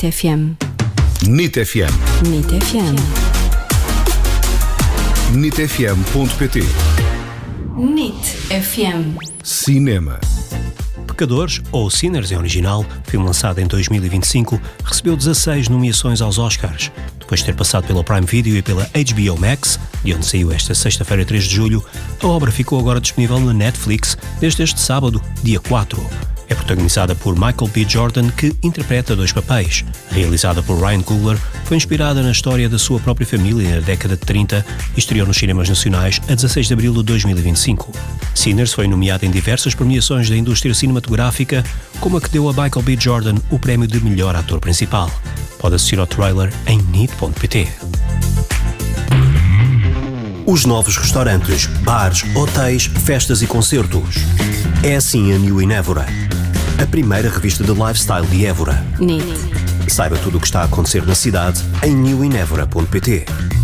NIT FM. NIT FM. NIT FM. NITfm.pt. NIT FM. Cinema. Pecadores, ou Sinners em original, filme lançado em 2025, recebeu 16 nomeações aos Oscars. Depois de ter passado pela Prime Video e pela HBO Max, de onde saiu esta sexta-feira, 3 de julho, a obra ficou agora disponível na Netflix desde este sábado, dia 4. É protagonizada por Michael B. Jordan, que interpreta dois papéis. Realizada por Ryan Coogler, foi inspirada na história da sua própria família na década de 30 e estreou nos cinemas nacionais a 16 de abril de 2025. Sinners foi nomeada em diversas premiações da indústria cinematográfica, como a que deu a Michael B. Jordan o prémio de melhor ator principal. Pode assistir ao trailer em NIT.pt. Os novos restaurantes, bares, hotéis, festas e concertos. É assim a New in Évora, a primeira revista de lifestyle de Évora. NIT. Saiba tudo o que está a acontecer na cidade em newinevora.pt.